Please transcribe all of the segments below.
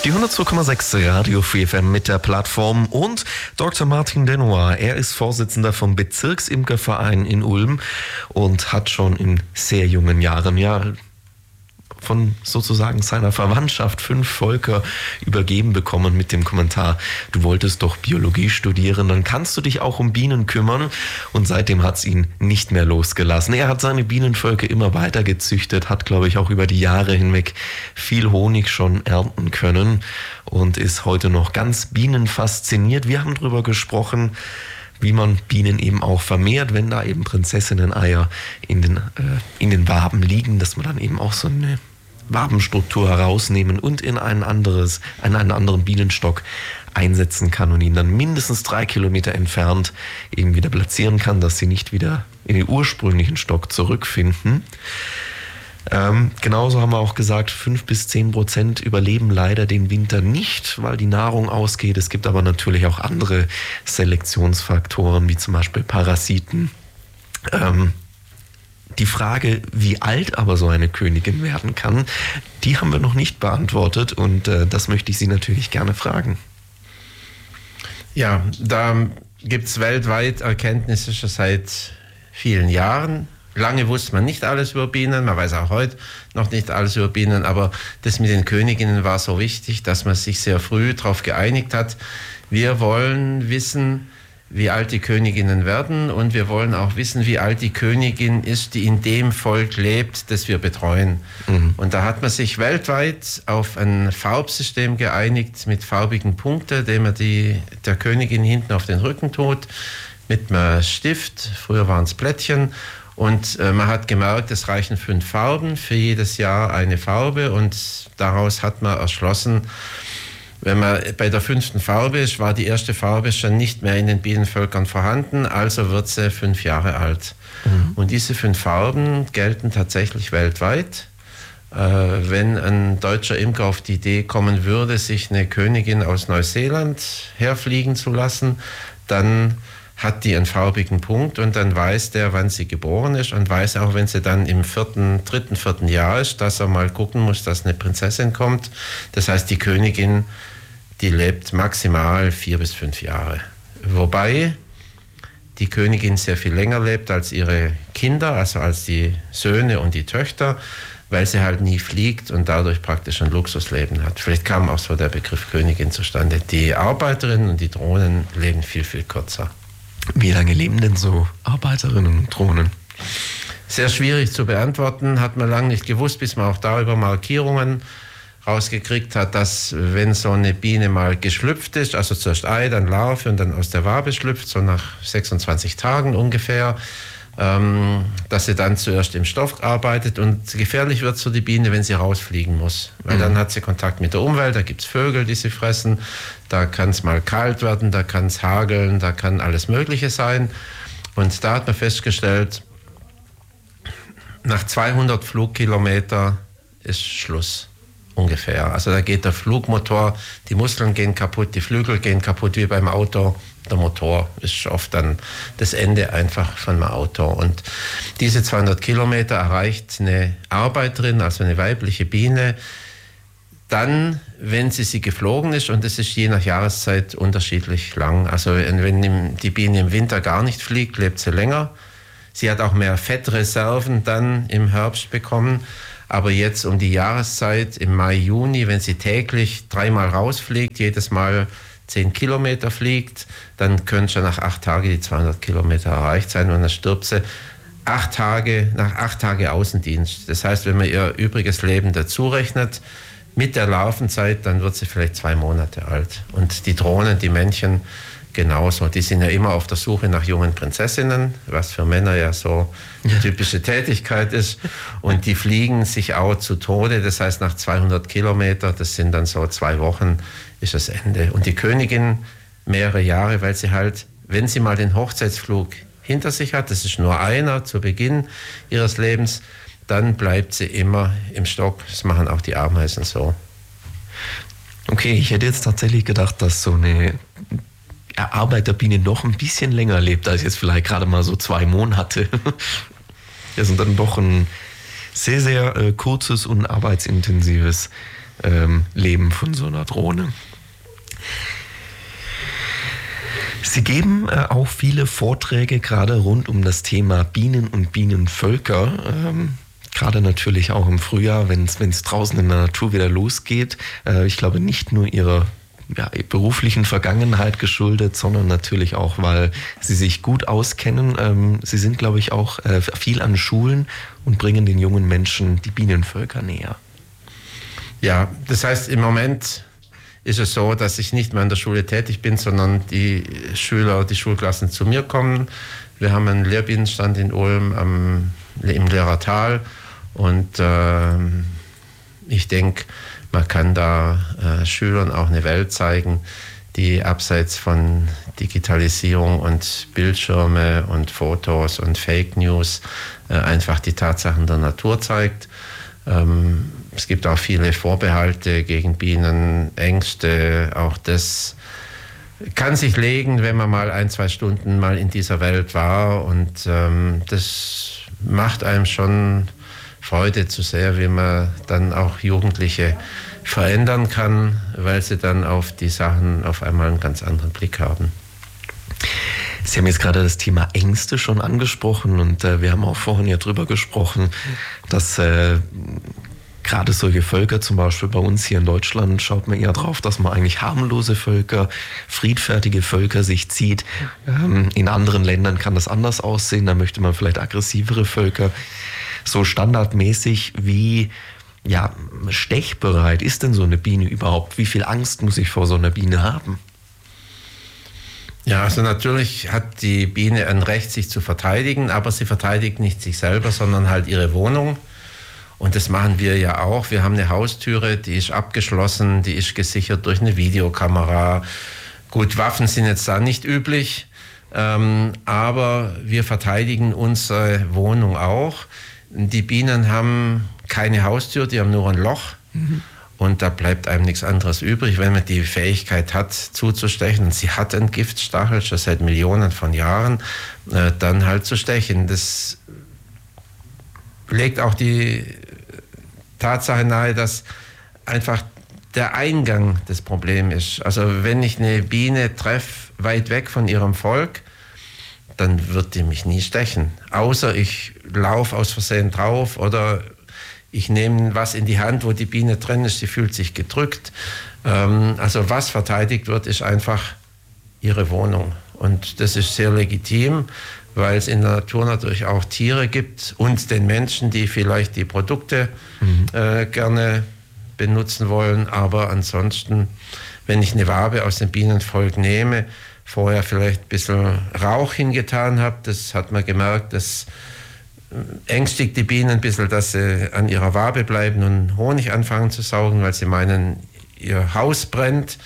Die 102,6 Radio Free FM mit der Plattform und Dr. Martin Denoir. Er ist Vorsitzender vom Bezirksimkerverein in Ulm und hat schon in sehr jungen Jahren von sozusagen seiner Verwandtschaft 5 Völker übergeben bekommen mit dem Kommentar: Du wolltest doch Biologie studieren, dann kannst du dich auch um Bienen kümmern. Und seitdem hat es ihn nicht mehr losgelassen. Er hat seine Bienenvölker immer weiter gezüchtet, hat, glaube ich, auch über die Jahre hinweg viel Honig schon ernten können und ist heute noch ganz bienenfasziniert. Wir haben darüber gesprochen, wie man Bienen eben auch vermehrt, wenn da eben Prinzessinnen-Eier in den Waben liegen, dass man dann eben auch so eine Wabenstruktur herausnehmen und in einen anderen Bienenstock einsetzen kann und ihn dann mindestens 3 Kilometer entfernt eben wieder platzieren kann, dass sie nicht wieder in den ursprünglichen Stock zurückfinden. Genauso haben wir auch gesagt, 5-10% überleben leider den Winter nicht, weil die Nahrung ausgeht. Es gibt aber natürlich auch andere Selektionsfaktoren, wie zum Beispiel Parasiten. Die Frage, wie alt aber so eine Königin werden kann, die haben wir noch nicht beantwortet und das möchte ich Sie natürlich gerne fragen. Ja, da gibt es weltweit Erkenntnisse schon seit vielen Jahren. Lange wusste man nicht alles über Bienen, man weiß auch heute noch nicht alles über Bienen, aber das mit den Königinnen war so wichtig, dass man sich sehr früh darauf geeinigt hat. Wir wollen wissen, wie alt die Königinnen werden und wir wollen auch wissen, wie alt die Königin ist, die in dem Volk lebt, das wir betreuen. Mhm. Und da hat man sich weltweit auf ein Farbsystem geeinigt mit farbigen Punkten, den man der Königin hinten auf den Rücken tut, mit einem Stift, früher waren es Plättchen. Und man hat gemerkt, es reichen 5 Farben, für jedes Jahr eine Farbe und daraus hat man erschlossen, wenn man bei der 5. Farbe ist, war die erste Farbe schon nicht mehr in den Bienenvölkern vorhanden, also wird sie 5 Jahre alt. Mhm. Und diese 5 Farben gelten tatsächlich weltweit. Wenn ein deutscher Imker auf die Idee kommen würde, sich eine Königin aus Neuseeland herfliegen zu lassen, dann hat die einen farbigen Punkt und dann weiß der, wann sie geboren ist und weiß auch, wenn sie dann im 3., 4. Jahr ist, dass er mal gucken muss, dass eine Prinzessin kommt. Das heißt, die Königin, die lebt maximal 4 bis 5 Jahre. Wobei die Königin sehr viel länger lebt als ihre Kinder, also als die Söhne und die Töchter, weil sie halt nie fliegt und dadurch praktisch ein Luxusleben hat. Vielleicht kam auch so der Begriff Königin zustande. Die Arbeiterinnen und die Drohnen leben viel, viel kürzer. Wie lange leben denn so Arbeiterinnen und Drohnen? Sehr schwierig zu beantworten, hat man lange nicht gewusst, bis man auch darüber Markierungen rausgekriegt hat, dass wenn so eine Biene mal geschlüpft ist, also zuerst Ei, dann Larve und dann aus der Wabe schlüpft, so nach 26 Tagen ungefähr, dass sie dann zuerst im Stoff arbeitet und gefährlich wird so die Biene, wenn sie rausfliegen muss. Weil dann hat sie Kontakt mit der Umwelt, da gibt es Vögel, die sie fressen, da kann es mal kalt werden, da kann es hageln, da kann alles Mögliche sein. Und da hat man festgestellt, nach 200 Flugkilometer ist Schluss. Ungefähr. Also da geht der Flugmotor, die Muskeln gehen kaputt, die Flügel gehen kaputt wie beim Auto. Der Motor ist oft dann das Ende einfach von einem Auto. Und diese 200 Kilometer erreicht eine Arbeiterin, also eine weibliche Biene, dann, wenn sie geflogen ist, und das ist je nach Jahreszeit unterschiedlich lang. Also wenn die Biene im Winter gar nicht fliegt, lebt sie länger. Sie hat auch mehr Fettreserven dann im Herbst bekommen. Aber jetzt um die Jahreszeit, im Mai, Juni, wenn sie täglich 3-mal rausfliegt, jedes Mal 10 Kilometer fliegt, dann können schon nach 8 Tagen die 200 Kilometer erreicht sein und dann stirbt sie nach 8 Tagen Außendienst. Das heißt, wenn man ihr übriges Leben dazu rechnet, mit der Larvenzeit, dann wird sie vielleicht 2 Monate alt. Und die Drohnen, die Männchen, genauso. Die sind ja immer auf der Suche nach jungen Prinzessinnen, was für Männer ja so typische Tätigkeit ist. Und die fliegen sich auch zu Tode. Das heißt, nach 200 Kilometer, das sind dann so 2 Wochen, ist das Ende. Und die Königin mehrere Jahre, weil sie halt, wenn sie mal den Hochzeitsflug hinter sich hat, das ist nur einer zu Beginn ihres Lebens, dann bleibt sie immer im Stock. Das machen auch die Ameisen so. Okay, ich hätte jetzt tatsächlich gedacht, dass so eine Arbeiterbiene noch ein bisschen länger lebt, als jetzt vielleicht gerade mal so 2 Monate. Das sind dann doch ein Sehr, sehr kurzes und arbeitsintensives Leben von so einer Drohne. Sie geben auch viele Vorträge, gerade rund um das Thema Bienen und Bienenvölker. Gerade natürlich auch im Frühjahr, wenn es draußen in der Natur wieder losgeht. Ich glaube, nicht nur Ihrer beruflichen Vergangenheit geschuldet, sondern natürlich auch, weil Sie sich gut auskennen. Sie sind, glaube ich, auch viel an Schulen und bringen den jungen Menschen die Bienenvölker näher. Ja, das heißt, im Moment ist es so, dass ich nicht mehr in der Schule tätig bin, sondern die Schüler, die Schulklassen zu mir kommen. Wir haben einen Lehrbienenstand in Ulm im Lehrertal und ich denke, man kann da Schülern auch eine Welt zeigen, die abseits von Digitalisierung und Bildschirme und Fotos und Fake News einfach die Tatsachen der Natur zeigt. Es gibt auch viele Vorbehalte gegen Bienen, Ängste. Auch das kann sich legen, wenn man mal 1-2 Stunden mal in dieser Welt war. Und das macht einem schon Freude zu sehen, wie man dann auch Jugendliche verändern kann, weil sie dann auf die Sachen auf einmal einen ganz anderen Blick haben. Sie haben jetzt gerade das Thema Ängste schon angesprochen und wir haben auch vorhin ja drüber gesprochen, dass gerade solche Völker, zum Beispiel bei uns hier in Deutschland, schaut man eher drauf, dass man eigentlich harmlose Völker, friedfertige Völker sich zieht. In anderen Ländern kann das anders aussehen, da möchte man vielleicht aggressivere Völker. So standardmäßig wie stechbereit ist denn so eine Biene überhaupt? Wie viel Angst muss ich vor so einer Biene haben? Ja, also natürlich hat die Biene ein Recht, sich zu verteidigen, aber sie verteidigt nicht sich selber, sondern halt ihre Wohnung. Und das machen wir ja auch. Wir haben eine Haustüre, die ist abgeschlossen, die ist gesichert durch eine Videokamera. Gut, Waffen sind jetzt da nicht üblich, aber wir verteidigen unsere Wohnung auch. Die Bienen haben keine Haustür, die haben nur ein Loch. Und da bleibt einem nichts anderes übrig, wenn man die Fähigkeit hat, zuzustechen. Und sie hat einen Giftstachel schon seit Millionen von Jahren, dann halt zu stechen. Das legt auch die Tatsache nahe, dass einfach der Eingang das Problem ist. Also wenn ich eine Biene treffe, weit weg von ihrem Volk, dann wird die mich nie stechen. Außer ich laufe aus Versehen drauf oder ich nehme was in die Hand, wo die Biene drin ist, sie fühlt sich gedrückt. Also was verteidigt wird, ist einfach ihre Wohnung. Und das ist sehr legitim, weil es in der Natur natürlich auch Tiere gibt und den Menschen, die vielleicht die Produkte gerne benutzen wollen. Aber ansonsten, wenn ich eine Wabe aus dem Bienenvolk nehme, vorher vielleicht ein bisschen Rauch hingetan habe, das hat man gemerkt, das ängstigt die Bienen ein bisschen, dass sie an ihrer Wabe bleiben und Honig anfangen zu saugen, weil sie meinen, ihr Haus brennt.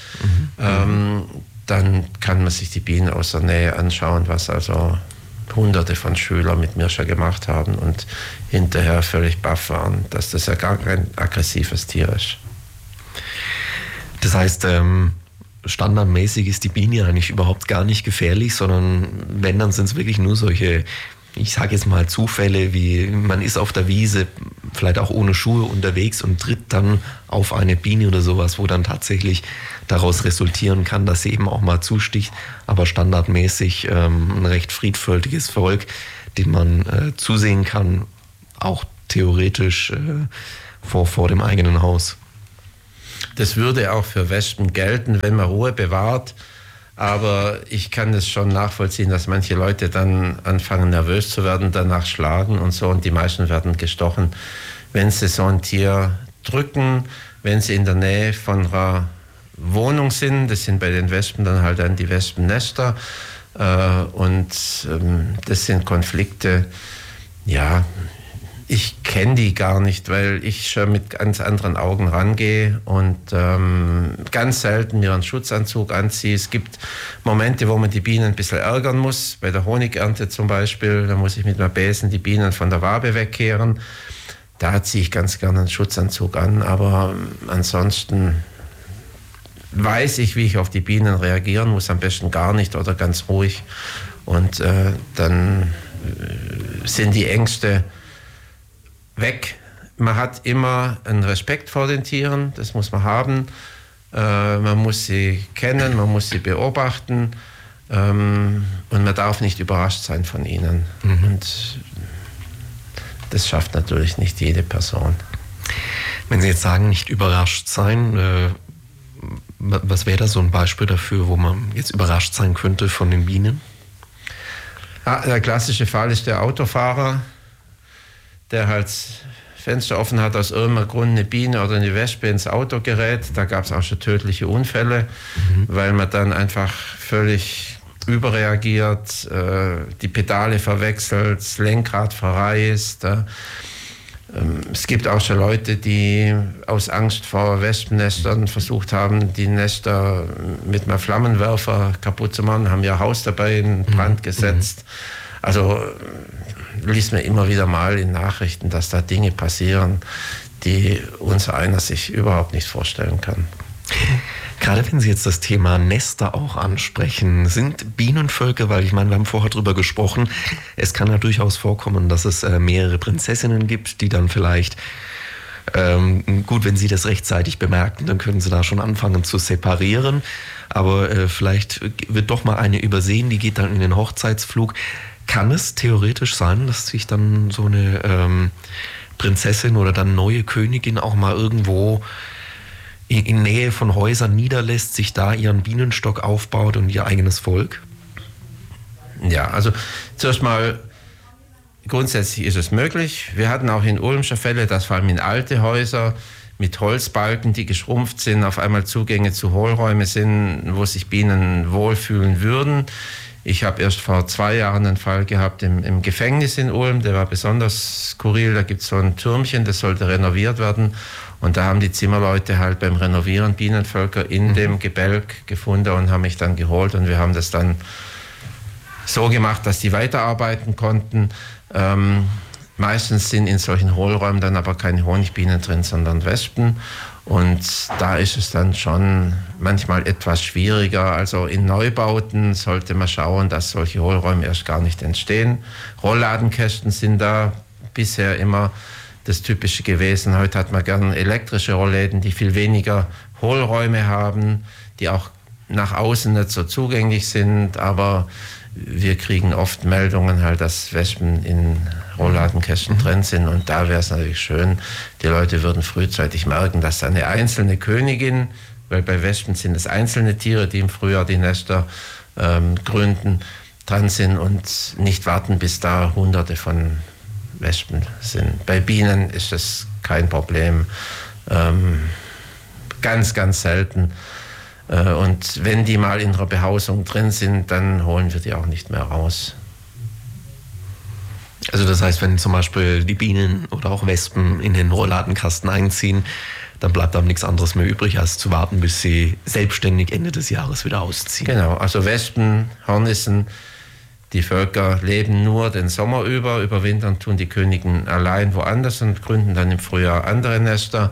Dann kann man sich die Bienen aus der Nähe anschauen, was also Hunderte von Schülern mit mir schon gemacht haben und hinterher völlig baff waren, dass das ja gar kein aggressives Tier ist. Das heißt, standardmäßig ist die Biene eigentlich überhaupt gar nicht gefährlich, sondern wenn, dann sind es wirklich nur solche, ich sage jetzt mal Zufälle, wie man ist auf der Wiese, vielleicht auch ohne Schuhe unterwegs und tritt dann auf eine Biene oder sowas, wo dann tatsächlich daraus resultieren kann, dass sie eben auch mal zusticht, aber standardmäßig ein recht friedfertiges Volk, dem man zusehen kann, auch theoretisch vor dem eigenen Haus. Das würde auch für Wespen gelten, wenn man Ruhe bewahrt. Aber ich kann es schon nachvollziehen, dass manche Leute dann anfangen nervös zu werden, danach schlagen und so. Und die meisten werden gestochen, wenn sie so ein Tier drücken, wenn sie in der Nähe von einer Wohnung sind. Das sind bei den Wespen dann halt die Wespennester. Und das sind Konflikte, ja, ich kenne die gar nicht, weil ich schon mit ganz anderen Augen rangehe und ganz selten mir einen Schutzanzug anziehe. Es gibt Momente, wo man die Bienen ein bisschen ärgern muss. Bei der Honigernte zum Beispiel, da muss ich mit meinem Besen die Bienen von der Wabe wegkehren. Da ziehe ich ganz gerne einen Schutzanzug an, aber ansonsten weiß ich, wie ich auf die Bienen reagieren muss. Am besten gar nicht oder ganz ruhig. Und dann sind die Ängste weg. Man hat immer einen Respekt vor den Tieren, das muss man haben. Man muss sie kennen, man muss sie beobachten und man darf nicht überrascht sein von ihnen. Und das schafft natürlich nicht jede Person. Wenn Sie jetzt sagen, nicht überrascht sein, was wäre da so ein Beispiel dafür, wo man jetzt überrascht sein könnte von den Bienen? Der klassische Fall ist der Autofahrer, der halt Fenster offen hat, aus irgendeinem Grund eine Biene oder eine Wespe ins Auto gerät. Da gab es auch schon tödliche Unfälle, weil man dann einfach völlig überreagiert, die Pedale verwechselt, das Lenkrad verreißt. Es gibt auch schon Leute, die aus Angst vor Wespennestern versucht haben, die Nester mit einem Flammenwerfer kaputt zu machen, haben ihr Haus dabei in Brand gesetzt. Also liest man immer wieder mal in Nachrichten, dass da Dinge passieren, die unser einer sich überhaupt nicht vorstellen kann. Gerade wenn Sie jetzt das Thema Nester auch ansprechen, sind Bienenvölker, weil ich meine, wir haben vorher drüber gesprochen, es kann ja durchaus vorkommen, dass es mehrere Prinzessinnen gibt, die dann vielleicht, gut, wenn Sie das rechtzeitig bemerken, dann können Sie da schon anfangen zu separieren, aber vielleicht wird doch mal eine übersehen, die geht dann in den Hochzeitsflug. Kann es theoretisch sein, dass sich dann so eine Prinzessin oder dann neue Königin auch mal irgendwo in Nähe von Häusern niederlässt, sich da ihren Bienenstock aufbaut und ihr eigenes Volk? Ja, also zuerst mal, grundsätzlich ist es möglich. Wir hatten auch in Ulm schon Fälle, dass vor allem in alte Häuser mit Holzbalken, die geschrumpft sind, auf einmal Zugänge zu Hohlräumen sind, wo sich Bienen wohlfühlen würden. Ich habe erst vor 2 Jahren einen Fall gehabt im Gefängnis in Ulm, der war besonders skurril. Da gibt es so ein Türmchen, das sollte renoviert werden. Und da haben die Zimmerleute halt beim Renovieren Bienenvölker in dem Gebälk gefunden und haben mich dann geholt. Und wir haben das dann so gemacht, dass die weiterarbeiten konnten. Meistens sind in solchen Hohlräumen dann aber keine Honigbienen drin, sondern Wespen. Und da ist es dann schon manchmal etwas schwieriger. Also in Neubauten sollte man schauen, dass solche Hohlräume erst gar nicht entstehen. Rollladenkästen sind da bisher immer das Typische gewesen. Heute hat man gern elektrische Rollläden, die viel weniger Hohlräume haben, die auch nach außen nicht so zugänglich sind. Aber wir kriegen oft Meldungen halt, dass Wespen in Rollladenkästen drin sind. Und da wäre es natürlich schön, die Leute würden frühzeitig merken, dass da eine einzelne Königin, weil bei Wespen sind es einzelne Tiere, die im Frühjahr die Nester gründen, dran sind und nicht warten, bis da Hunderte von Wespen sind. Bei Bienen ist das kein Problem. Ganz, ganz selten. Und wenn die mal in einer Behausung drin sind, dann holen wir die auch nicht mehr raus. Also das heißt, wenn zum Beispiel die Bienen oder auch Wespen in den Rollladenkasten einziehen, dann bleibt einem nichts anderes mehr übrig, als zu warten, bis sie selbstständig Ende des Jahres wieder ausziehen. Genau, also Wespen, Hornissen, die Völker leben nur den Sommer über, überwintern tun die Königinnen allein woanders und gründen dann im Frühjahr andere Nester.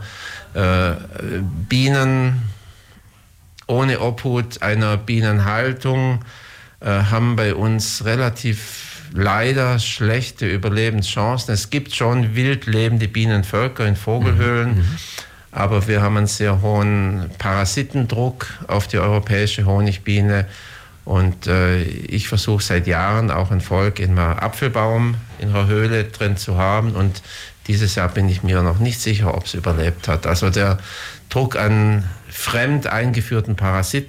Bienen ohne Obhut einer Bienenhaltung haben bei uns relativ leider schlechte Überlebenschancen. Es gibt schon wild lebende Bienenvölker in Vogelhöhlen, aber wir haben einen sehr hohen Parasitendruck auf die europäische Honigbiene. Und ich versuche seit Jahren auch ein Volk in einem Apfelbaum in einer Höhle drin zu haben. Und dieses Jahr bin ich mir noch nicht sicher, ob es überlebt hat. Also der Druck an fremd eingeführten Parasiten